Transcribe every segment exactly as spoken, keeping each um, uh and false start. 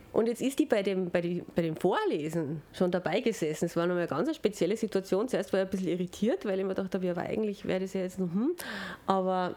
Und jetzt ist die bei dem, bei, die, bei dem Vorlesen schon dabei gesessen. Es war nochmal eine ganz eine spezielle Situation. Zuerst war ich ein bisschen irritiert, weil ich mir dachte, ja, aber eigentlich wäre das ja jetzt noch, hm. Aber,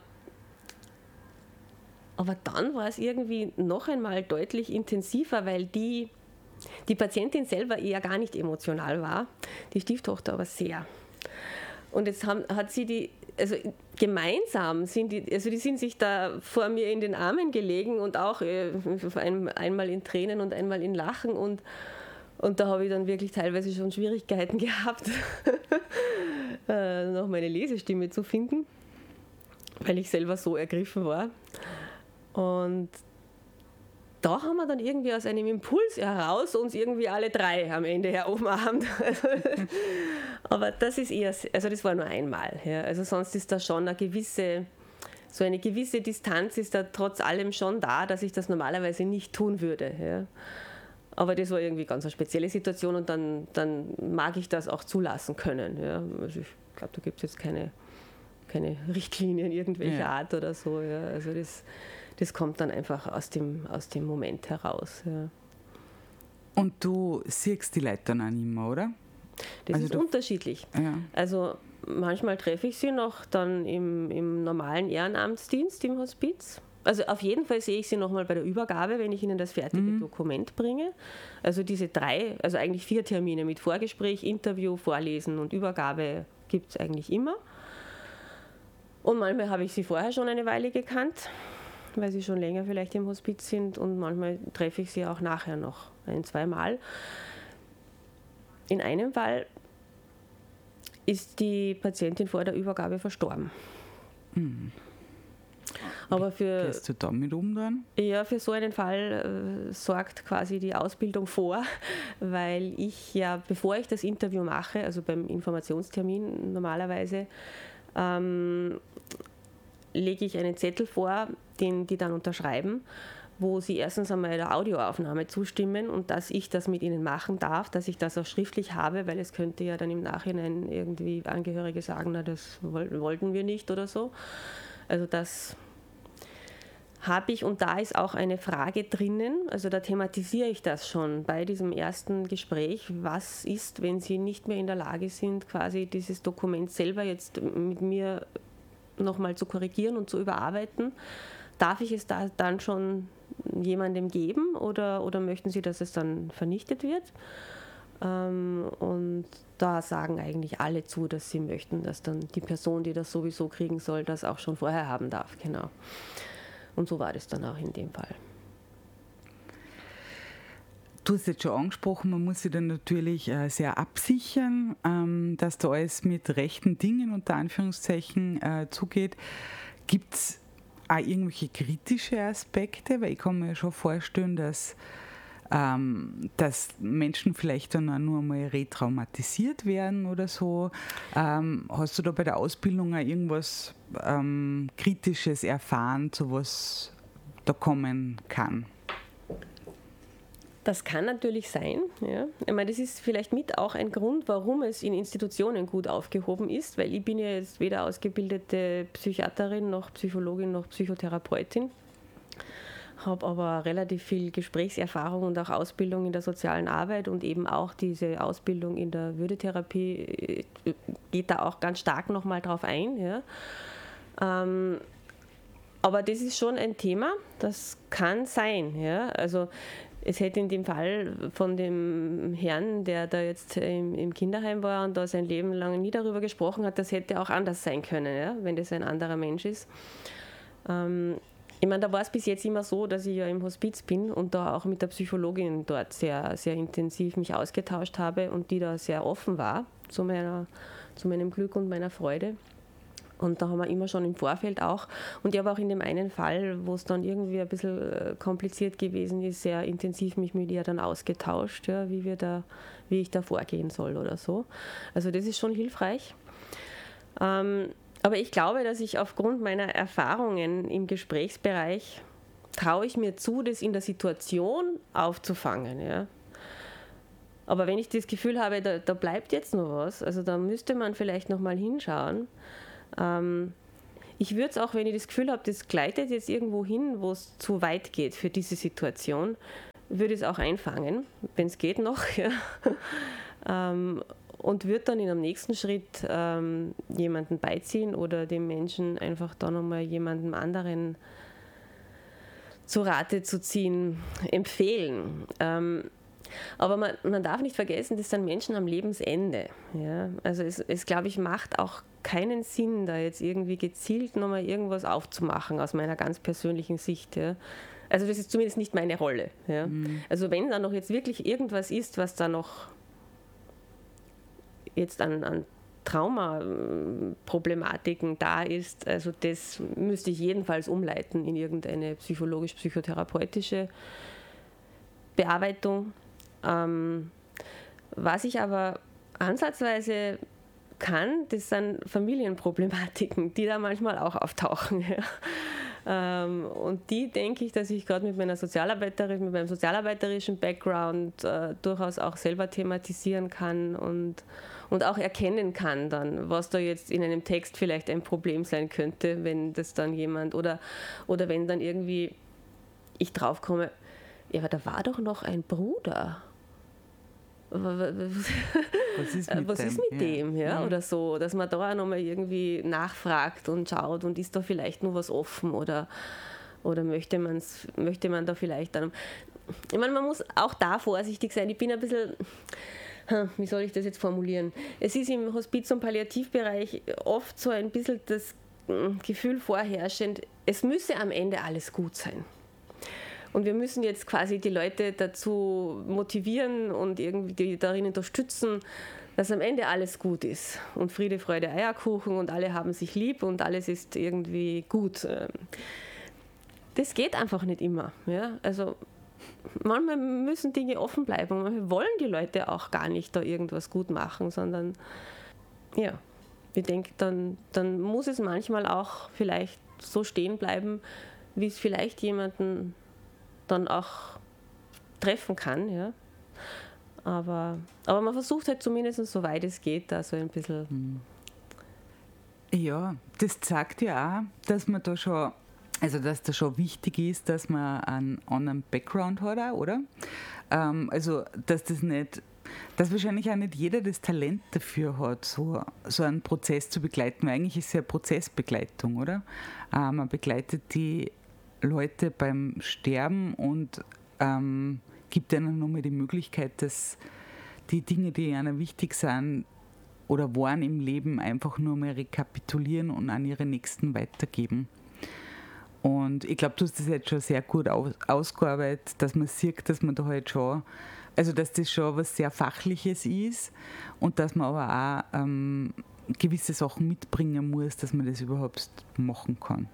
aber dann war es irgendwie noch einmal deutlich intensiver, weil die, die Patientin selber eher gar nicht emotional war, die Stieftochter aber sehr. Und jetzt haben, hat sie die, also gemeinsam sind die, also die sind sich da vor mir in den Armen gelegen und auch äh, ein, einmal in Tränen und einmal in Lachen und, und da habe ich dann wirklich teilweise schon Schwierigkeiten gehabt, äh, noch meine Lesestimme zu finden, weil ich selber so ergriffen war. Und da haben wir dann irgendwie aus einem Impuls heraus uns irgendwie alle drei am Ende herumarmt. Aber das ist eher, also das war nur einmal. Ja. Also sonst ist da schon eine gewisse, so eine gewisse Distanz ist da trotz allem schon da, dass ich das normalerweise nicht tun würde. Ja. Aber das war irgendwie ganz eine spezielle Situation und dann, dann mag ich das auch zulassen können. Ja. Also ich glaube, da gibt es jetzt keine, keine Richtlinien irgendwelcher ja. Art oder so. Ja. Also das Das kommt dann einfach aus dem, aus dem Moment heraus. Ja. Und du siehst die Leute dann auch nicht mehr, oder? Das also ist unterschiedlich. Ja. Also manchmal treffe ich sie noch dann im, im normalen Ehrenamtsdienst im Hospiz. Also auf jeden Fall sehe ich sie nochmal bei der Übergabe, wenn ich ihnen das fertige mhm. Dokument bringe. Also diese drei, also eigentlich vier Termine mit Vorgespräch, Interview, Vorlesen und Übergabe gibt es eigentlich immer. Und manchmal habe ich sie vorher schon eine Weile gekannt, weil sie schon länger vielleicht im Hospiz sind und manchmal treffe ich sie auch nachher noch ein-, zweimal. In einem Fall ist die Patientin vor der Übergabe verstorben. Mhm. Aber für, Gehst du damit um dann? Ja, für so einen Fall äh, sorgt quasi die Ausbildung vor, weil ich ja, bevor ich das Interview mache, also beim Informationstermin normalerweise, ähm, lege ich einen Zettel vor, den die dann unterschreiben, wo sie erstens einmal der Audioaufnahme zustimmen und dass ich das mit ihnen machen darf, dass ich das auch schriftlich habe, weil es könnte ja dann im Nachhinein irgendwie Angehörige sagen, na, das wollten wir nicht oder so. Also das habe ich und da ist auch eine Frage drinnen, also da thematisiere ich das schon bei diesem ersten Gespräch, was ist, wenn sie nicht mehr in der Lage sind, quasi dieses Dokument selber jetzt mit mir nochmal zu korrigieren und zu überarbeiten. Darf ich es da dann schon jemandem geben oder, oder möchten Sie, dass es dann vernichtet wird? Ähm, und da sagen eigentlich alle zu, dass sie möchten, dass dann die Person, die das sowieso kriegen soll, das auch schon vorher haben darf. Genau. Und so war das dann auch in dem Fall. Du hast jetzt schon angesprochen, man muss sich dann natürlich äh, sehr absichern, ähm, dass da alles mit rechten Dingen unter Anführungszeichen äh, zugeht. Gibt es auch irgendwelche kritische Aspekte? Weil ich kann mir schon vorstellen, dass, ähm, dass Menschen vielleicht dann auch nur einmal retraumatisiert werden oder so. Ähm, hast du da bei der Ausbildung auch irgendwas ähm, Kritisches erfahren, zu was da kommen kann? Das kann natürlich sein. Ja. Ich meine, das ist vielleicht mit auch ein Grund, warum es in Institutionen gut aufgehoben ist, weil ich bin ja jetzt weder ausgebildete Psychiaterin noch Psychologin noch Psychotherapeutin, habe aber relativ viel Gesprächserfahrung und auch Ausbildung in der sozialen Arbeit und eben auch diese Ausbildung in der Würdetherapie geht da auch ganz stark nochmal drauf ein. Ja. Ähm, aber das ist schon ein Thema, das kann sein. Ja. Also es hätte in dem Fall von dem Herrn, der da jetzt im, im Kinderheim war und da sein Leben lang nie darüber gesprochen hat, das hätte auch anders sein können, ja, wenn das ein anderer Mensch ist. Ähm, ich meine, da war es bis jetzt immer so, dass ich ja im Hospiz bin und da auch mit der Psychologin dort sehr, sehr intensiv mich ausgetauscht habe und die da sehr offen war zu, meiner, zu meinem Glück und meiner Freude. Und da haben wir immer schon im Vorfeld auch, und ich habe auch in dem einen Fall, wo es dann irgendwie ein bisschen kompliziert gewesen ist, sehr intensiv mich mit ihr dann ausgetauscht, ja, wie, wir da, wie ich da vorgehen soll oder so. Also das ist schon hilfreich. Ähm, aber ich glaube, dass ich aufgrund meiner Erfahrungen im Gesprächsbereich traue ich mir zu, das in der Situation aufzufangen. Ja. Aber wenn ich das Gefühl habe, da, da bleibt jetzt noch was, also da müsste man vielleicht noch mal hinschauen. Ähm, ich würde es auch, wenn ich das Gefühl habe, das gleitet jetzt irgendwo hin, wo es zu weit geht für diese Situation, würde es auch einfangen, wenn es geht noch. Ja. ähm, und würde dann in einem nächsten Schritt ähm, jemanden beiziehen oder dem Menschen einfach da nochmal jemandem anderen zu Rate zu ziehen, empfehlen. Ähm, aber man, man darf nicht vergessen, das sind Menschen am Lebensende. Ja? Also es, es, glaube ich, macht auch keinen Sinn, da jetzt irgendwie gezielt nochmal irgendwas aufzumachen aus meiner ganz persönlichen Sicht. Ja? Also das ist zumindest nicht meine Rolle. Ja? Mhm. Also wenn da noch jetzt wirklich irgendwas ist, was da noch jetzt an, an Traumaproblematiken da ist, also das müsste ich jedenfalls umleiten in irgendeine psychologisch-psychotherapeutische Bearbeitung. Ähm, was ich aber ansatzweise kann, das sind Familienproblematiken, die da manchmal auch auftauchen. Ja. Ähm, und die denke ich, dass ich gerade mit meiner Sozialarbeiterin, mit meinem sozialarbeiterischen Background äh, durchaus auch selber thematisieren kann und, und auch erkennen kann dann, was da jetzt in einem Text vielleicht ein Problem sein könnte, wenn das dann jemand oder, oder wenn dann irgendwie ich draufkomme, ja, aber da war doch noch ein Bruder. Was ist mit, Was dem? Ist mit ja. dem? Ja, mhm. Oder so, dass man da auch nochmal irgendwie nachfragt und schaut und ist da vielleicht nur was offen oder, oder möchte, man's, möchte man da vielleicht dann. Ich meine, man muss auch da vorsichtig sein. Ich bin ein bisschen, wie soll ich das jetzt formulieren? Es ist im Hospiz- und Palliativbereich oft so ein bisschen das Gefühl vorherrschend, es müsse am Ende alles gut sein. Und wir müssen jetzt quasi die Leute dazu motivieren und irgendwie darin unterstützen, dass am Ende alles gut ist. Und Friede, Freude, Eierkuchen und alle haben sich lieb und alles ist irgendwie gut. Das geht einfach nicht immer. Ja? Also manchmal müssen Dinge offen bleiben und manchmal wollen die Leute auch gar nicht da irgendwas gut machen, sondern ja, ich denke, dann, dann muss es manchmal auch vielleicht so stehen bleiben, wie es vielleicht jemanden dann auch treffen kann, ja. Aber, aber man versucht halt zumindest, soweit es geht, da so ein bisschen. Ja, das zeigt ja auch, dass man da schon, also dass da schon wichtig ist, dass man einen anderen Background hat, auch, oder? Ähm, also, dass das nicht, dass wahrscheinlich auch nicht jeder das Talent dafür hat, so, so einen Prozess zu begleiten, weil eigentlich ist es ja Prozessbegleitung, oder? Äh, man begleitet die Leute beim Sterben und ähm, gibt ihnen nochmal die Möglichkeit, dass die Dinge, die ihnen wichtig sind oder waren im Leben, einfach nur mal rekapitulieren und an ihre Nächsten weitergeben. Und ich glaube, du hast das jetzt schon sehr gut aus, ausgearbeitet, dass man sieht, dass man da halt schon, also dass das schon was sehr Fachliches ist und dass man aber auch ähm, gewisse Sachen mitbringen muss, dass man das überhaupt machen kann.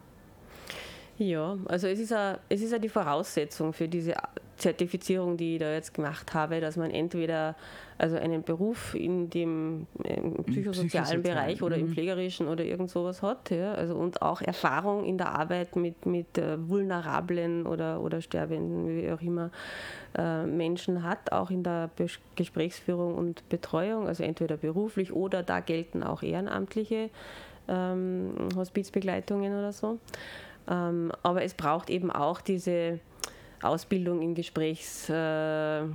Ja, also es ist ja es ist ja die Voraussetzung für diese Zertifizierung, die ich da jetzt gemacht habe, dass man entweder also einen Beruf in dem im psychosozialen Bereich oder im pflegerischen oder irgend sowas hat, ja, also und auch Erfahrung in der Arbeit mit, mit äh, vulnerablen oder, oder sterbenden, wie auch immer, äh, Menschen hat, auch in der Be- Gesprächsführung und Betreuung, also entweder beruflich oder da gelten auch ehrenamtliche ähm, Hospizbegleitungen oder so. Ähm, aber es braucht eben auch diese Ausbildung in Gesprächsführung,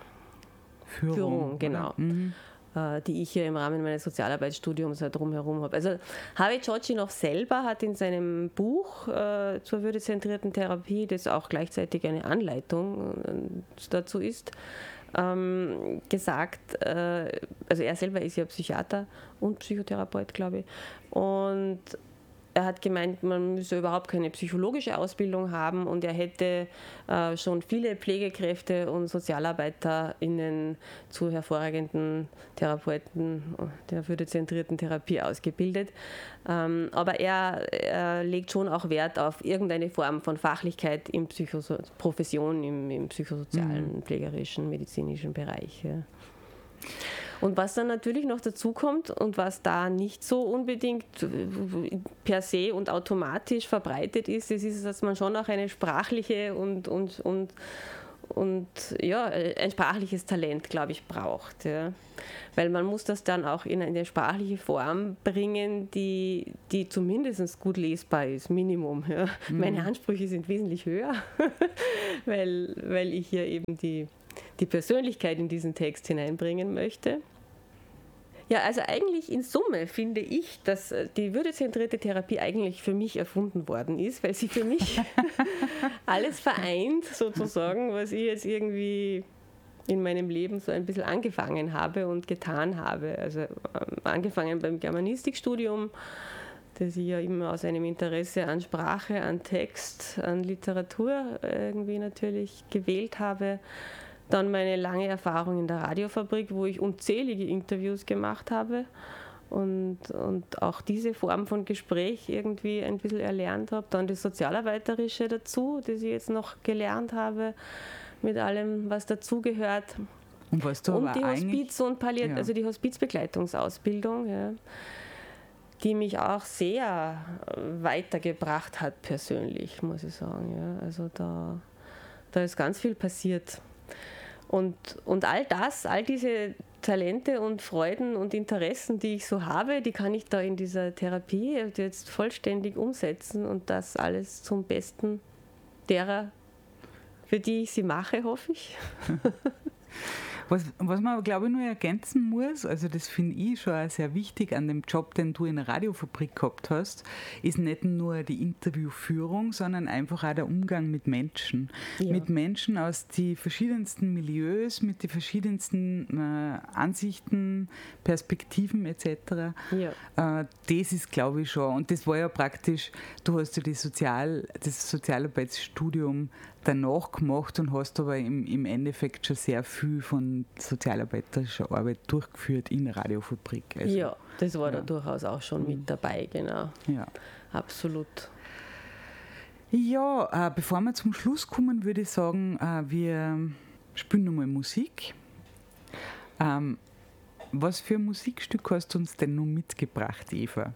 äh, genau, mhm. äh, die ich hier im Rahmen meines Sozialarbeitsstudiums halt drumherum habe. Also Harvey Tschotschinow selber hat in seinem Buch äh, zur würdezentrierten Therapie, das auch gleichzeitig eine Anleitung äh, dazu ist, ähm, gesagt, äh, also er selber ist ja Psychiater und Psychotherapeut, glaube ich, und er hat gemeint, man müsse überhaupt keine psychologische Ausbildung haben und er hätte äh, schon viele Pflegekräfte und SozialarbeiterInnen zu hervorragenden Therapeuten der würdezentrierten Therapie ausgebildet. Ähm, aber er, er legt schon auch Wert auf irgendeine Form von Fachlichkeit in Psychoso- Profession im, im psychosozialen, mhm. pflegerischen, medizinischen Bereich. Ja. Und was dann natürlich noch dazu kommt und was da nicht so unbedingt per se und automatisch verbreitet ist, das ist, dass man schon auch eine sprachliche und, und, und, und ja, ein sprachliches Talent, glaube ich, braucht. Ja. Weil man muss das dann auch in eine sprachliche Form bringen, die, die zumindest gut lesbar ist, Minimum. Ja. Mhm. Meine Ansprüche sind wesentlich höher, weil, weil ich hier eben die, die Persönlichkeit in diesen Text hineinbringen möchte. Ja, also eigentlich in Summe finde ich, dass die würdezentrierte Therapie eigentlich für mich erfunden worden ist, weil sie für mich alles vereint, sozusagen, was ich jetzt irgendwie in meinem Leben so ein bisschen angefangen habe und getan habe. Also ähm, angefangen beim Germanistikstudium, das ich ja immer aus einem Interesse an Sprache, an Text, an Literatur irgendwie natürlich gewählt habe. Dann meine lange Erfahrung in der Radiofabrik, wo ich unzählige Interviews gemacht habe und, und auch diese Form von Gespräch irgendwie ein bisschen erlernt habe. Dann das Sozialarbeiterische dazu, das ich jetzt noch gelernt habe, mit allem, was dazugehört. Und was du und aber die Hospiz- und Palliat- ja. also die Hospizbegleitungsausbildung, ja, die mich auch sehr weitergebracht hat persönlich, muss ich sagen. Ja. Also da, da ist ganz viel passiert. Und, und all das, all diese Talente und Freuden und Interessen, die ich so habe, die kann ich da in dieser Therapie jetzt vollständig umsetzen und das alles zum Besten derer, für die ich sie mache, hoffe ich. Was, was man, glaube ich, nur ergänzen muss, also das finde ich schon auch sehr wichtig an dem Job, den du in der Radiofabrik gehabt hast, ist nicht nur die Interviewführung, sondern einfach auch der Umgang mit Menschen. Ja. Mit Menschen aus den verschiedensten Milieus, mit den verschiedensten äh, Ansichten, Perspektiven et cetera. Ja. Äh, das ist, glaube ich, schon, und das war ja praktisch, du hast ja die Sozial, das Sozialarbeitsstudium danach gemacht und hast aber im, im Endeffekt schon sehr viel von sozialarbeiterischer Arbeit durchgeführt in der Radiofabrik. Also, ja, das war ja. da durchaus auch schon mhm. mit dabei, genau. Ja. Absolut. Ja, äh, bevor wir zum Schluss kommen, würde ich sagen, äh, wir spielen nochmal Musik. Ähm, was für ein Musikstück hast du uns denn noch mitgebracht, Eva?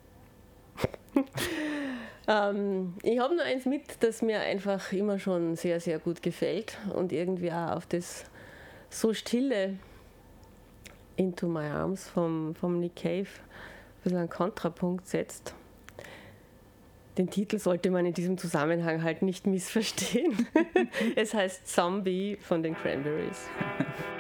Ähm, ich habe nur eins mit, das mir einfach immer schon sehr, sehr gut gefällt und irgendwie auch auf das so stille Into My Arms vom, vom Nick Cave ein bisschen einen Kontrapunkt setzt. Den Titel sollte man in diesem Zusammenhang halt nicht missverstehen. Es heißt Zombie von den Cranberries.